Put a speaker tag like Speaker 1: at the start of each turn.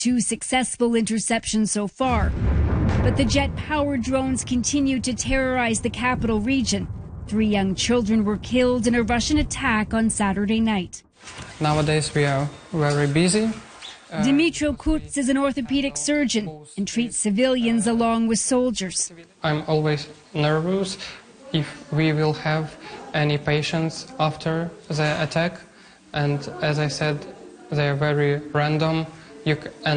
Speaker 1: 2 successful interceptions so far. But the jet-powered drones continue to terrorize the capital region. 3 young children were killed in a Russian attack on Saturday night.
Speaker 2: Nowadays we are very busy.
Speaker 1: Dmitro Kutz is an orthopedic surgeon and treats civilians along with soldiers.
Speaker 2: I'm always nervous if we will have any patients after the attack. And as I said, they are very random.